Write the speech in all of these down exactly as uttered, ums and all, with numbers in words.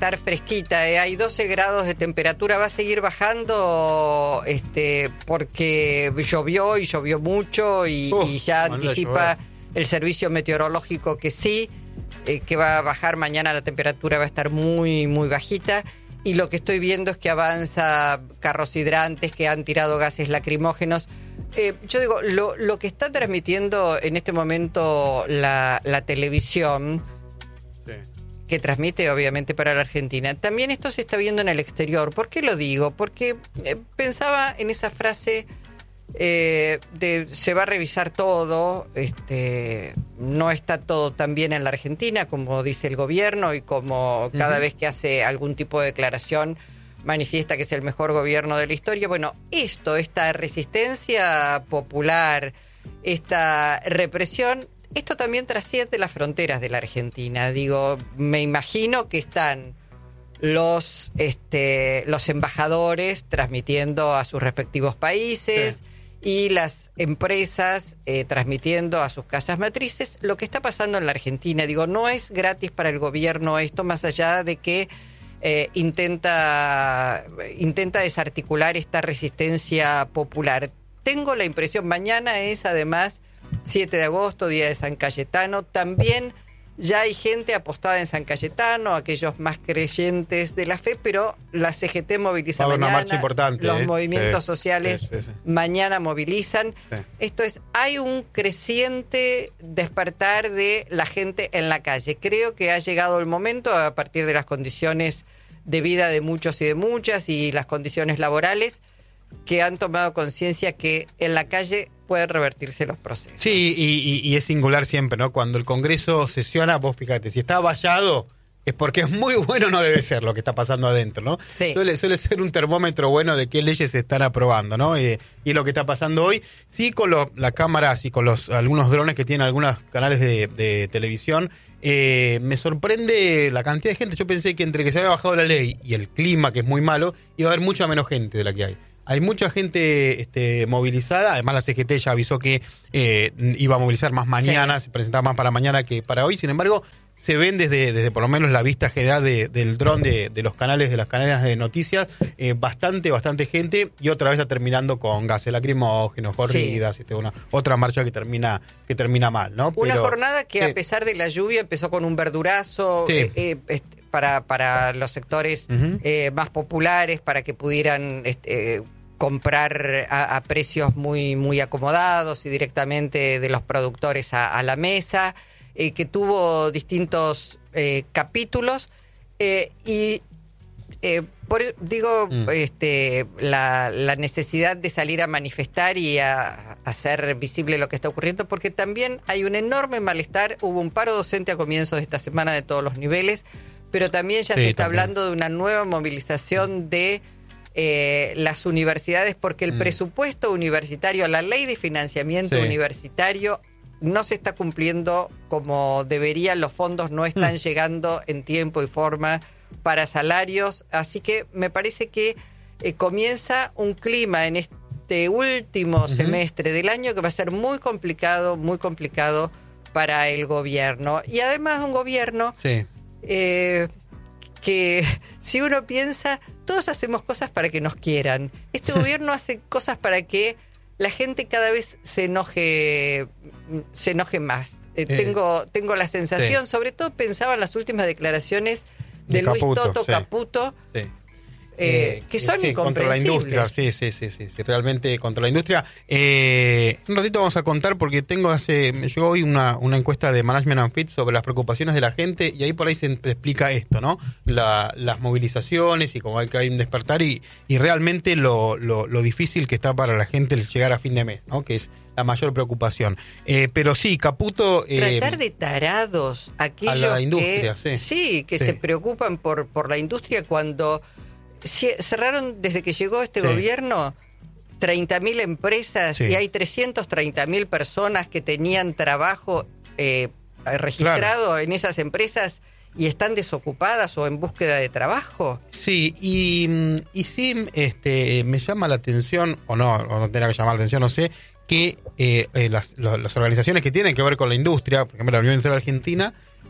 estar fresquita, ¿eh? Hay doce grados de temperatura, va a seguir bajando este, porque llovió y llovió mucho y, uh, y ya anticipa el servicio meteorológico que sí, eh, que va a bajar mañana, la temperatura va a estar muy, muy bajita. Y lo que estoy viendo es que avanza carros hidrantes que han tirado gases lacrimógenos. Eh, yo digo, lo, lo que está transmitiendo en este momento la, la televisión, sí, que transmite obviamente para la Argentina, también esto se está viendo en el exterior. ¿Por qué lo digo? Porque eh, pensaba en esa frase eh, de se va a revisar todo, este, no está todo tan bien en la Argentina como dice el gobierno y como cada uh-huh. vez que hace algún tipo de declaración manifiesta que es el mejor gobierno de la historia. Bueno, esto, esta resistencia popular, esta represión, esto también trasciende las fronteras de la Argentina. Digo, me imagino que están los, este, los embajadores transmitiendo a sus respectivos países, sí, y las empresas eh, transmitiendo a sus casas matrices lo que está pasando en la Argentina. Digo, no es gratis para el gobierno esto, más allá de que eh, intenta, intenta desarticular esta resistencia popular. Tengo la impresión, mañana es además siete de agosto, día de San Cayetano, también ya hay gente apostada en San Cayetano, aquellos más creyentes de la fe, pero la C G T moviliza mañana, una marcha importante, los eh, movimientos sí, sociales sí, sí, sí. mañana movilizan. Sí. Esto es, hay un creciente despertar de la gente en la calle. Creo que ha llegado el momento, a partir de las condiciones de vida de muchos y de muchas y las condiciones laborales, que han tomado conciencia que en la calle pueden revertirse los procesos. Sí, y, y, y es singular siempre, ¿no? Cuando el Congreso sesiona, vos fíjate, si está vallado es porque es muy bueno, no debe ser lo que está pasando adentro, ¿no? Sí. Suele, suele ser un termómetro bueno de qué leyes se están aprobando, ¿no? Y, y lo que está pasando hoy, sí, con lo, la cámara, sí, con los algunos drones que tienen algunos canales de, de televisión, eh, me sorprende la cantidad de gente. Yo pensé que entre que se había bajado la ley y el clima, que es muy malo, iba a haber mucha menos gente de la que hay. Hay mucha gente este, movilizada, además la C G T ya avisó que eh, iba a movilizar más mañana, sí, se presentaba más para mañana que para hoy. Sin embargo, se ven desde, desde por lo menos la vista general de, del dron de, de los canales, de las cadenas de noticias, eh, bastante, bastante gente, y otra vez está terminando con gases lacrimógenos, corridas, sí, este, una, otra marcha que termina, que termina mal, ¿no? Una Pero, jornada que sí, a pesar de la lluvia empezó con un verdurazo, sí, eh, eh, este, para, para los sectores uh-huh. eh, más populares, para que pudieran este, eh, comprar a, a precios muy, muy acomodados y directamente de los productores a, a la mesa, eh, que tuvo distintos eh, capítulos eh, y eh, por, digo mm. este, la, la necesidad de salir a manifestar y a, a hacer visible lo que está ocurriendo, porque también hay un enorme malestar. Hubo un paro docente a comienzos de esta semana de todos los niveles, pero también ya sí, se está también. hablando de una nueva movilización de eh, las universidades, porque el mm. presupuesto universitario, la ley de financiamiento sí. universitario no se está cumpliendo como debería, los fondos no están mm. llegando en tiempo y forma para salarios, así que me parece que eh, comienza un clima en este último uh-huh. semestre del año que va a ser muy complicado, muy complicado para el gobierno. Y además un gobierno sí. eh, que si uno piensa, todos hacemos cosas para que nos quieran. Este gobierno hace cosas para que la gente cada vez se enoje, se enoje más. Eh, eh, tengo, tengo la sensación, sí. sobre todo pensaba en las últimas declaraciones de, de Luis Caputo, Toto sí. Caputo, sí. Eh, eh, que son sí, contra la industria, sí, sí, sí, sí, sí, realmente contra la industria. Eh, un ratito vamos a contar porque tengo hace, me llegó hoy una, una encuesta de Management and Fit sobre las preocupaciones de la gente y ahí por ahí se explica esto, ¿no? La, las movilizaciones y cómo hay que hay un despertar y, y realmente lo, lo, lo difícil que está para la gente el llegar a fin de mes, ¿no? Que es la mayor preocupación. Eh, pero sí, Caputo... Eh, Tratar de tarados aquellos a la industria, que, sí. sí, que sí. se preocupan por, por la industria cuando... cerraron desde que llegó este sí. gobierno treinta mil empresas sí. y hay trescientas treinta mil personas que tenían trabajo eh, registrado claro. en esas empresas y están desocupadas o en búsqueda de trabajo. Sí, y, y sí este, me llama la atención, o no, o no tendrá que llamar la atención, no sé, que eh, eh, las, las organizaciones que tienen que ver con la industria, por ejemplo la Unión Industrial Argentina,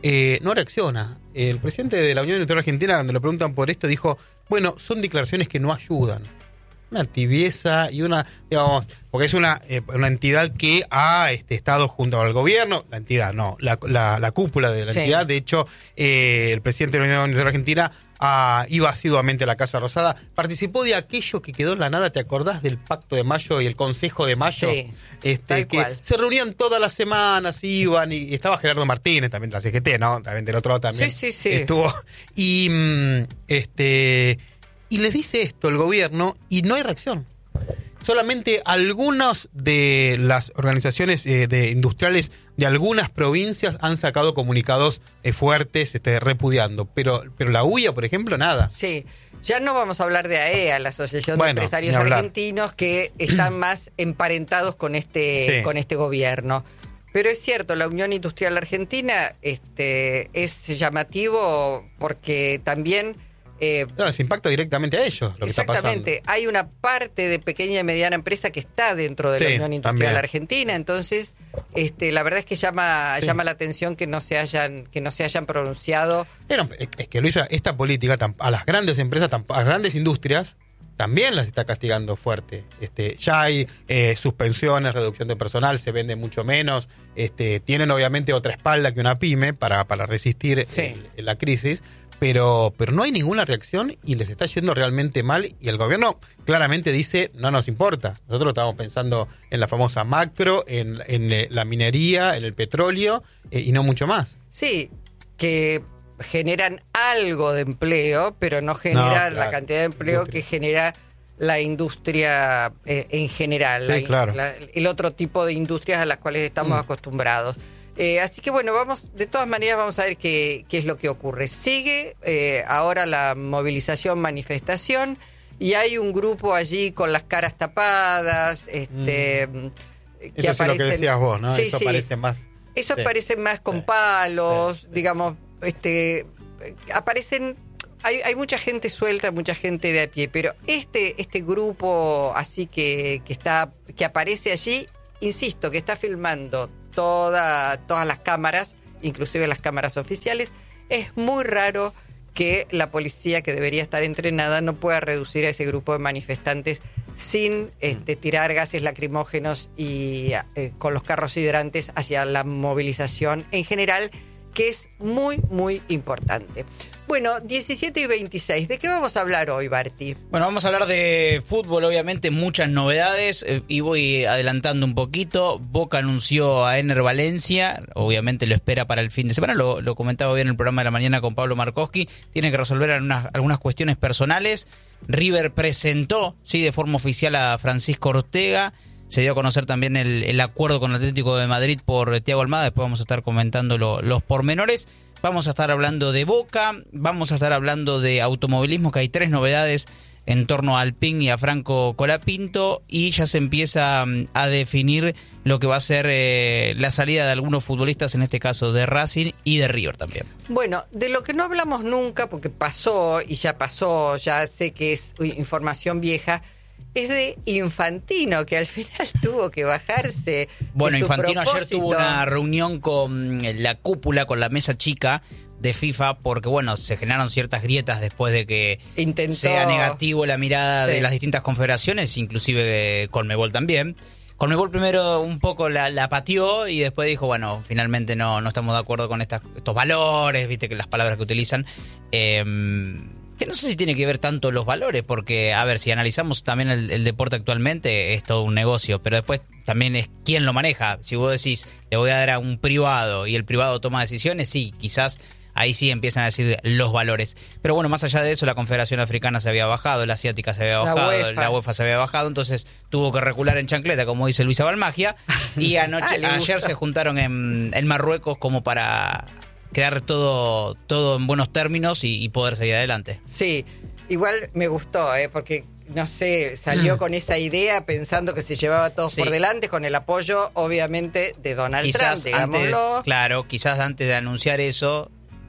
eh, no reacciona. El presidente de la Unión Industrial Argentina, cuando le preguntan por esto, dijo, bueno, son declaraciones que no ayudan. Una tibieza y una, digamos, porque es una, eh, una entidad que ha este, estado junto al gobierno, la entidad, no, la, la, la cúpula de la sí. entidad. De hecho, eh, el presidente de la Unión Industrial Argentina ah, iba asiduamente a la Casa Rosada, participó de aquello que quedó en la nada. ¿Te acordás del Pacto de Mayo y el Consejo de Mayo? Sí, este, que cual. Se reunían todas las semanas, iban, y, y estaba Gerardo Martínez también de la C G T, ¿no? También del otro lado también. Sí, sí, sí. Estuvo, y mm, este... Y les dice esto el gobierno y no hay reacción. Solamente algunas de las organizaciones eh, de industriales de algunas provincias han sacado comunicados eh, fuertes este, repudiando. Pero, pero la U I A, por ejemplo, nada. Sí, ya no vamos a hablar de A E A, la Asociación bueno, de Empresarios Argentinos, que están más emparentados con este, sí. con este gobierno. Pero es cierto, la Unión Industrial Argentina este, es llamativo porque también... Eh, no, se impacta directamente a ellos lo que está pasando. Exactamente, hay una parte de pequeña y mediana empresa que está dentro de sí, la Unión Industrial también. Argentina, entonces este, la verdad es que llama sí. llama la atención que no se hayan que no se hayan pronunciado. Pero, es que Luisa, esta política a las grandes empresas, a las grandes industrias también las está castigando fuerte. Este, ya hay eh, suspensiones, reducción de personal, se vende mucho menos. Este, tienen obviamente otra espalda que una pyme para para resistir sí. el, la crisis. Pero, pero no hay ninguna reacción y les está yendo realmente mal y el gobierno claramente dice no nos importa. Nosotros estamos pensando en la famosa macro, en, en la minería, en el petróleo eh, y no mucho más. Sí, que generan algo de empleo, pero no generan no, claro, la cantidad de empleo industria. que genera la industria eh, en general, sí, la, claro. la, el otro tipo de industrias a las cuales estamos mm. acostumbrados. Eh, así que bueno, vamos, de todas maneras vamos a ver qué, qué es lo que ocurre. Sigue eh, ahora la movilización, manifestación, y hay un grupo allí con las caras tapadas, este, mm. que Eso aparecen, es lo que decías vos, ¿no? Sí, Eso sí. parece más. Eso sí. parece más con palos, sí, sí. digamos, este, aparecen. Hay, hay mucha gente suelta, mucha gente de a pie, pero este, este grupo así que, que está, que aparece allí, insisto, que está filmando Toda, todas las cámaras, inclusive las cámaras oficiales, es muy raro que la policía, que debería estar entrenada, no pueda reducir a ese grupo de manifestantes sin este, tirar gases lacrimógenos y eh, con los carros hidrantes hacia la movilización en general, que es muy, muy importante. Bueno, diecisiete y veintiséis, ¿de qué vamos a hablar hoy, Barty? Bueno, vamos a hablar de fútbol, obviamente, muchas novedades, eh, y voy adelantando un poquito. Boca anunció a Ener Valencia, obviamente lo espera para el fin de semana, lo, lo comentaba bien en el programa de la mañana con Pablo Markowski, tiene que resolver algunas, algunas cuestiones personales. River presentó, sí, de forma oficial a Francisco Ortega. Se dio a conocer también el, el acuerdo con el Atlético de Madrid por Thiago Almada. Después vamos a estar comentando lo, los pormenores. Vamos a estar hablando de Boca, vamos a estar hablando de automovilismo, que hay tres novedades en torno a Alpine y a Franco Colapinto, y ya se empieza a definir lo que va a ser eh, la salida de algunos futbolistas, en este caso de Racing y de River también. Bueno, de lo que no hablamos nunca, porque pasó y ya pasó, ya sé que es información vieja, es de Infantino, que al final tuvo que bajarse. Bueno, de su Infantino propósito. Ayer tuvo una reunión con la cúpula, con la mesa chica de FIFA, porque bueno, se generaron ciertas grietas después de que Intentó... sea negativo la mirada sí. de las distintas confederaciones, inclusive Conmebol también. Conmebol primero un poco la, la pateó y después dijo, bueno, finalmente no, no estamos de acuerdo con estas, estos valores, viste que las palabras que utilizan. Eh, que no sé si tiene que ver tanto los valores, porque, a ver, si analizamos también el, el deporte actualmente, es todo un negocio, pero después también es quién lo maneja. Si vos decís, le voy a dar a un privado y el privado toma decisiones, sí, quizás ahí sí empiezan a decir los valores. Pero bueno, más allá de eso, la Confederación Africana se había bajado, la Asiática se había bajado, la UEFA, la UEFA se había bajado, entonces tuvo que recular en chancleta, como dice Luisa Balmagia, y anoche, ah, ayer se juntaron en, en Marruecos como para quedar todo todo en buenos términos y, y poder seguir adelante. Sí, igual me gustó, ¿eh? Porque, no sé, salió con esa idea pensando que se llevaba a todos sí. por delante, con el apoyo, obviamente, de Donald quizás Trump, digámoslo. Antes, claro, quizás antes de anunciar eso,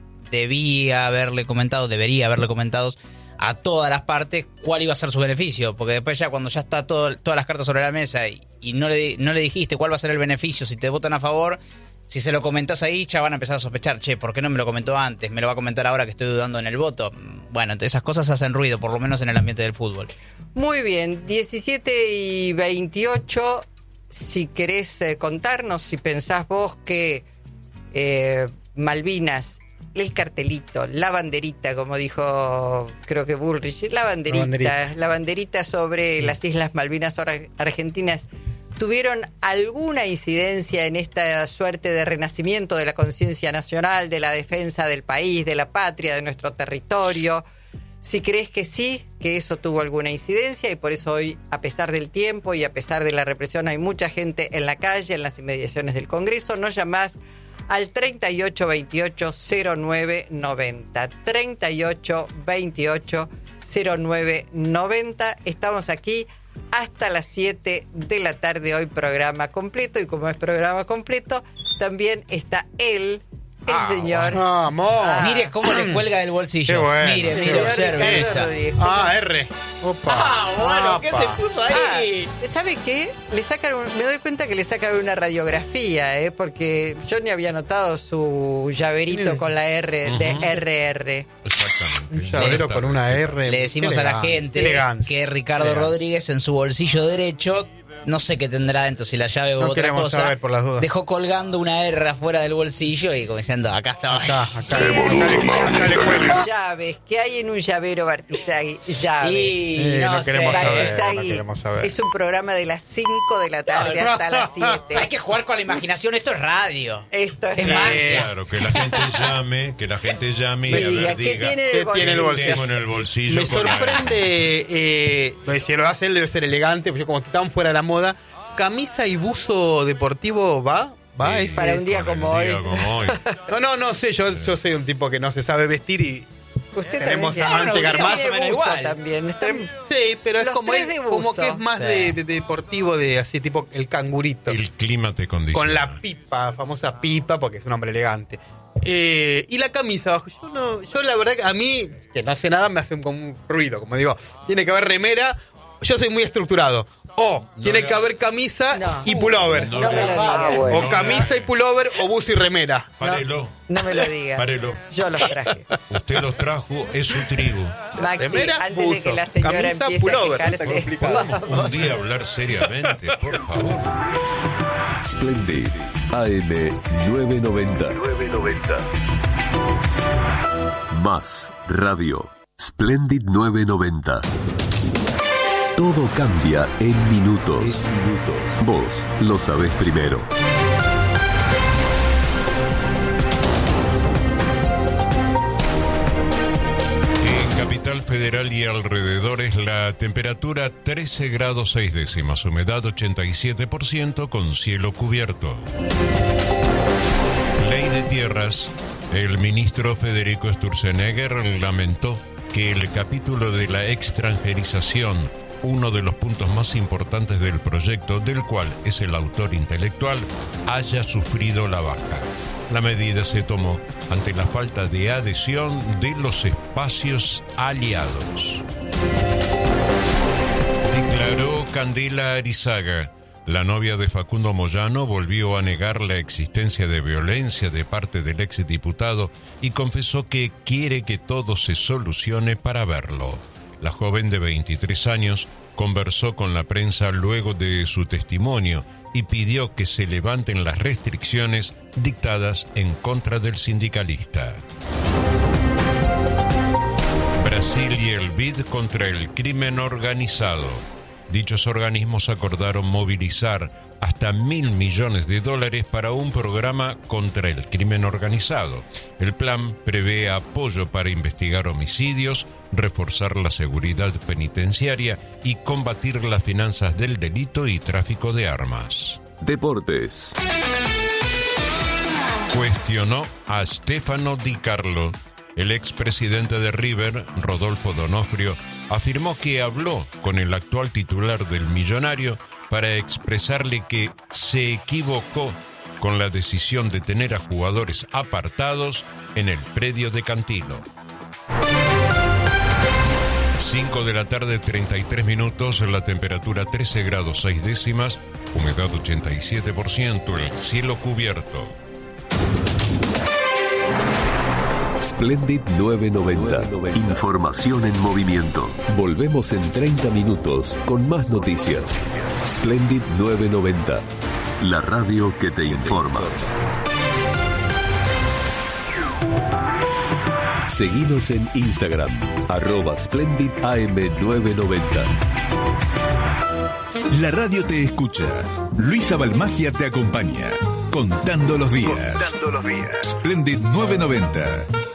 debía haberle comentado, debería haberle comentado a todas las partes cuál iba a ser su beneficio, porque después ya cuando ya está todo, todas las cartas sobre la mesa y, y no le no le dijiste cuál va a ser el beneficio si te votan a favor, Si se lo comentás ahí, ya van a empezar a sospechar, che, ¿por qué no me lo comentó antes? ¿Me lo va a comentar ahora que estoy dudando en el voto? Bueno, esas cosas hacen ruido, por lo menos en el ambiente del fútbol. Muy bien, diecisiete y veintiocho, si querés eh, contarnos, si pensás vos que eh, Malvinas, el cartelito, la banderita, como dijo, creo que Bullrich, la banderita, la banderita, la banderita sobre sí. las Islas Malvinas Argentinas, ¿tuvieron alguna incidencia en esta suerte de renacimiento de la conciencia nacional, de la defensa del país, de la patria, de nuestro territorio? Si crees que sí, que eso tuvo alguna incidencia y por eso hoy, a pesar del tiempo y a pesar de la represión, hay mucha gente en la calle, en las inmediaciones del Congreso, nos llamás al treinta y ocho veintiocho cero nueve noventa. treinta y ocho veintiocho cero nueve noventa. Estamos aquí hasta las siete de la tarde, hoy programa completo, y como es programa completo, también está él, el ah, señor. Vamos. Ah, mire cómo le cuelga del bolsillo. Bueno. Mire, mire, observe esa. Ah, R. Opa. Ah, bueno, ¿qué se puso ahí? Ah, ¿sabe qué? Le sacan un, me doy cuenta que le sacan una radiografía, ¿eh? Porque yo ni había notado su llaverito sí. con la R de uh-huh. R R. Exactamente. Un llavero con una R. Le decimos elegante, a la gente elegante, que Ricardo elegante. Rodríguez en su bolsillo derecho, no sé qué tendrá dentro, si la llave o no otra cosa, saber por las dudas. Dejó colgando una R afuera del bolsillo y como diciendo, acá está. Acá, acá. Llaves, llaves, ¿qué hay en un llavero, Bartizagui? Llaves. Sí, sí, no, no, queremos sé. saber, no queremos saber. Es un programa de las cinco de la tarde no, hasta las siete. Hay que jugar con la imaginación, esto es radio. Esto es, es magia. Claro, que la gente llame, que la gente llame y, y a ver, ¿qué diga, tiene el tiene el bolsillo? Tengo en el bolsillo. Me sorprende, eh, si lo hace él debe ser elegante, porque como tan fuera de la moda. ¿Camisa y buzo deportivo va? ¿Va? Sí, para un día, como, día hoy. como hoy. No, no, no sé, yo, yo soy un tipo que no se sabe vestir y usted tenemos también, amante Garmazo. Igual también. Están, sí, pero es como, es, de como que es más sí. de, de deportivo, de así tipo el cangurito. El clima te condiciona. Con la pipa, famosa pipa, porque es un hombre elegante. Eh, y la camisa abajo, yo no, yo la verdad que a mí, que no sé nada, me hace como un ruido, como digo, tiene que haber remera, yo soy muy estructurado. O no tiene le... que haber camisa no. y pullover. No, no me lo diga. O no camisa y pullover o buzo y remera. Párelo. No, no me lo diga. Párelo. Yo los traje. Usted los trajo, es su tribu. Maxi, remera, antes buzo, de que la señora camisa, empiece pullover. a quejarse. Un día hablar seriamente, por favor. Splendid A M nueve noventa. nueve noventa. Más radio. Splendid nueve noventa. Todo cambia en minutos. minutos. Vos lo sabés primero. En Capital Federal y alrededores la temperatura trece grados seis décimas, humedad ochenta y siete por ciento con cielo cubierto. Ley de tierras. El ministro Federico Sturzenegger lamentó que el capítulo de la extranjerización, uno de los puntos más importantes del proyecto, del cual es el autor intelectual, haya sufrido la baja. La medida se tomó ante la falta de adhesión de los espacios aliados. Declaró Candela Arizaga. La novia de Facundo Moyano volvió a negar la existencia de violencia de parte del exdiputado y confesó que quiere que todo se solucione para verlo. La joven de veintitrés años conversó con la prensa luego de su testimonio y pidió que se levanten las restricciones dictadas en contra del sindicalista. Brasil y el B I D contra el crimen organizado. Dichos organismos acordaron movilizar hasta mil millones de dólares para un programa contra el crimen organizado. El plan prevé apoyo para investigar homicidios, reforzar la seguridad penitenciaria y combatir las finanzas del delito y tráfico de armas. Deportes. Cuestionó a Stefano Di Carlo. El expresidente de River, Rodolfo D'Onofrio, afirmó que habló con el actual titular del Millonario para expresarle que se equivocó con la decisión de tener a jugadores apartados en el predio de Cantilo. cinco de la tarde, treinta y tres minutos, la temperatura trece grados seis décimas, humedad ochenta y siete por ciento, el cielo cubierto. Splendid novecientos noventa. Información en movimiento. Volvemos en treinta minutos con más noticias. Splendid novecientos noventa. La radio que te informa. Seguinos en Instagram, arroba Splendid A M novecientos noventa. La radio te escucha. Luisa Balmagia te acompaña. Contando los días. Contando los días. Splendid novecientos noventa.